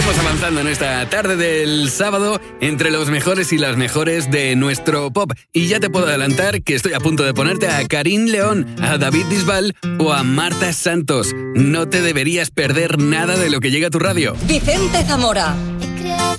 Seguimos avanzando en esta tarde del sábado entre los mejores y las mejores de nuestro pop. Y ya te puedo adelantar que estoy a punto de ponerte a Karim León, a David Bisbal o a Marta Santos. No te deberías perder nada de lo que llega a tu radio. Vicente Zamora. He creado